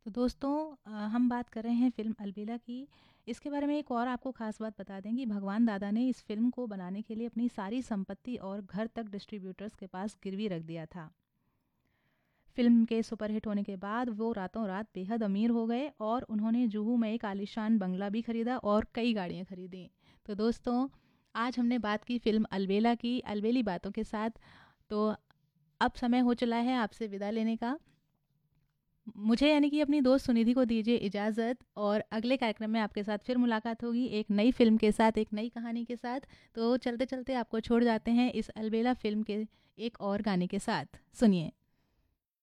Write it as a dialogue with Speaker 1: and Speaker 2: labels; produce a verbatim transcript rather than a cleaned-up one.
Speaker 1: तो दोस्तों अ, हम बात कर रहे हैं फ़िल्म अलबेला की। इसके बारे में एक और आपको ख़ास बात बता दें कि भगवान दादा ने इस फ़िल्म को बनाने के लिए अपनी सारी संपत्ति और घर तक डिस्ट्रीब्यूटर्स के पास गिरवी रख दिया था। फ़िल्म के सुपरहिट होने के बाद वो रातों रात बेहद अमीर हो गए और उन्होंने जुहू में एक आलीशान बंगला भी खरीदा और कई गाड़ियाँ खरीदी। तो दोस्तों, आज हमने बात की फ़िल्म अलबेला की, अलबेली बातों के साथ। तो अब समय हो चला है आपसे विदा लेने का। मुझे यानी कि अपनी दोस्त सुनिधि को दीजिए इजाज़त, और अगले कार्यक्रम में आपके साथ फिर मुलाकात होगी एक नई फ़िल्म के साथ, एक नई कहानी के साथ। तो चलते-चलते आपको छोड़ जाते हैं इस अलबेला फ़िल्म के एक और गाने के साथ। सुनिए।